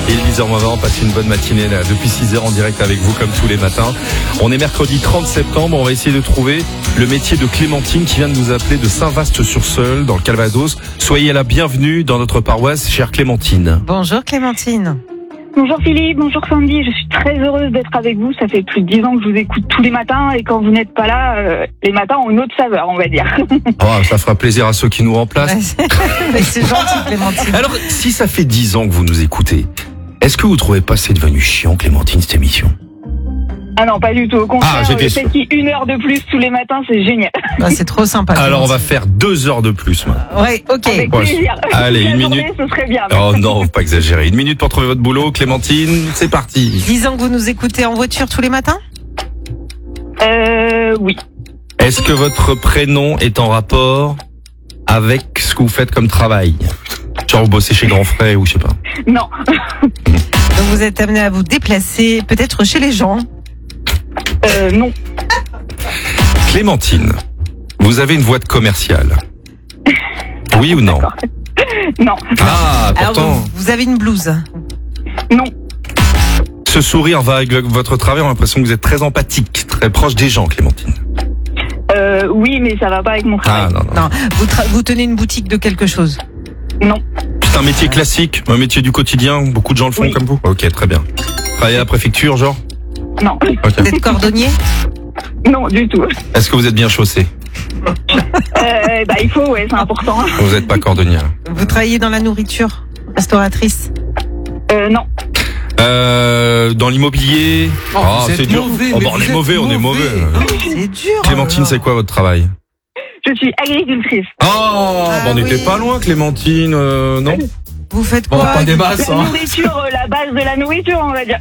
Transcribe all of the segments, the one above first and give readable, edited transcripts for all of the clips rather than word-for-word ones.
Et 10h20, passez une bonne matinée là, depuis 6h en direct avec vous comme tous les matins. On est mercredi 30 septembre, on va essayer de trouver le métier de Clémentine qui vient de nous appeler de Saint-Vaast-sur-Seulles dans le Calvados. Soyez la bienvenue dans notre paroisse, chère Clémentine. Bonjour Clémentine. Bonjour Philippe, bonjour Sandy, je suis très heureuse d'être avec vous. Ça fait plus de 10 ans que je vous écoute tous les matins et quand vous n'êtes pas là, les matins ont une autre saveur, on va dire. Oh, ça fera plaisir à ceux qui nous remplacent. Mais c'est gentil Clémentine. Alors, si ça fait 10 ans que vous nous écoutez, est-ce que vous trouvez pas c'est devenu chiant, Clémentine, cette émission ? Ah non, pas du tout. Au contraire, j'étais le fait qu'il y ait 1 heure de plus tous les matins, c'est génial. Ah, c'est trop sympa. Alors, on va faire 2 heures de plus, maintenant. Ouais, ok. Avec plaisir. Allez, La une journée, minute. ce serait bien. Oh non, faut pas exagérer. 1 minute pour trouver votre boulot, Clémentine, c'est parti. 10 ans que vous nous écoutez en voiture tous les matins ? Oui. Est-ce que votre prénom est en rapport avec ce que vous faites comme travail ? Genre vous bossez chez Grand Frais ou je sais pas. Non. Donc vous êtes amené à vous déplacer, peut-être chez les gens. Non. Clémentine, vous avez une voix de commerciale. Oui ou non ? Non. Ah, Alors pourtant, vous avez une blouse. Non. ce sourire va avec votre travail, on a l'impression que vous êtes très empathique, très proche des gens, Clémentine. Oui, mais ça va pas avec mon travail. Ah non. Non, vous tenez une boutique de quelque chose. Non. C'est un métier classique, un métier du quotidien, beaucoup de gens le font Oui. comme vous. Ok, très bien. Travaillez à la préfecture, genre ? Non. Ok. Vous êtes cordonnier ? Non, du tout. Est-ce que vous êtes bien chaussé ? Il faut, ouais, c'est important. Vous n'êtes pas cordonnière. Vous travaillez dans la nourriture ? Restauratrice ? Non. Dans l'immobilier. vous êtes c'est dur. mauvais, Oh, mais bah, on vous est êtes mauvais, on est mauvais. C'est dur. Clémentine, c'est quoi votre travail ? Je suis agricultrice. On n'était oui. pas loin, Clémentine, non ? Vous faites Bon, quoi ? pas des masses, La hein. nourriture, la base de la nourriture, on va dire.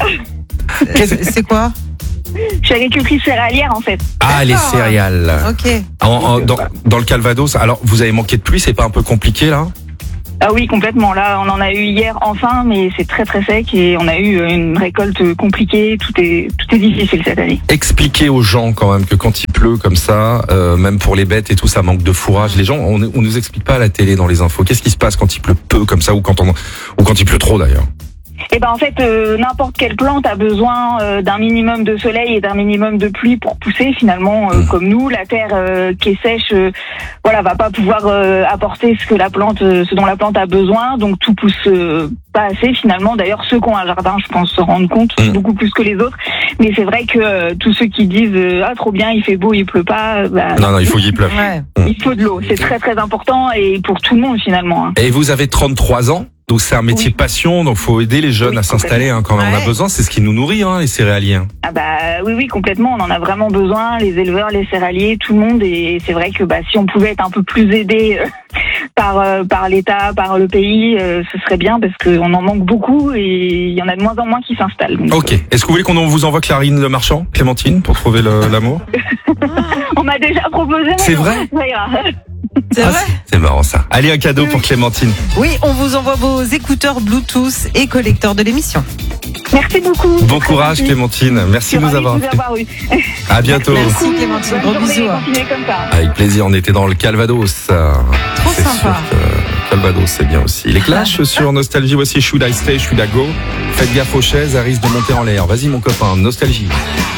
C'est quoi ? Je suis agricultrice céréalière, en fait. Ah, les D'accord. céréales. Ok. Dans le Calvados, alors vous avez manqué de pluie, c'est pas un peu compliqué là ? Ah oui, complètement. Là, on en a eu hier enfin, mais c'est très très sec et on a eu une récolte compliquée. Tout est difficile cette année. Expliquez aux gens quand même que quand il pleut comme ça, même pour les bêtes et tout, ça manque de fourrage. Les gens, on nous explique pas à la télé dans les infos. Qu'est-ce qui se passe quand il pleut peu comme ça ou quand il pleut trop d'ailleurs ? Et en fait, n'importe quelle plante a besoin d'un minimum de soleil et d'un minimum de pluie pour pousser. Finalement, comme nous, la terre qui est sèche, va pas pouvoir apporter ce dont la plante a besoin. Donc tout pousse pas assez finalement. D'ailleurs, ceux qui ont un jardin, je pense, se rendent compte beaucoup plus que les autres. Mais c'est vrai que tous ceux qui disent trop bien, il fait beau, il pleut pas. Non, il faut qu'il pleuve. Ouais. Il faut de l'eau. C'est très très important et pour tout le monde finalement. Et vous avez 33 ans, donc c'est un métier passion, donc faut aider les jeunes Oui, à s'installer quand on en a Ouais. besoin. C'est ce qui nous nourrit, les céréaliers. Ah oui, complètement. On en a vraiment besoin, les éleveurs, les céréaliers, tout le monde. Et c'est vrai que si on pouvait être un peu plus aidé par l'État, par le pays, ce serait bien parce qu'on en manque beaucoup et il y en a de moins en moins qui s'installent. Donc, Ok. Est-ce que vous voulez qu'on vous envoie Clarine Le Marchand, Clémentine, pour trouver l'amour ? on m'a déjà proposé. mais C'est non, vrai ça ira. C'est vrai ? C'est marrant ça. Allez, un cadeau pour Clémentine. Oui, on vous envoie vos écouteurs Bluetooth et collecteurs de l'émission. Merci beaucoup. Bon courage, Clémentine. Merci de nous avoir appelés. eu. À bientôt. Merci Clémentine, Bonne gros journée, bisous. continuez comme ça. Avec plaisir, on était dans le Calvados. Trop C'est sympa. sûr que Calvados, c'est bien aussi. Les Clash sur Nostalgie, voici Should I Stay, Should I Go. Faites gaffe aux chaises, elles risquent de monter en l'air. Vas-y mon copain, Nostalgie.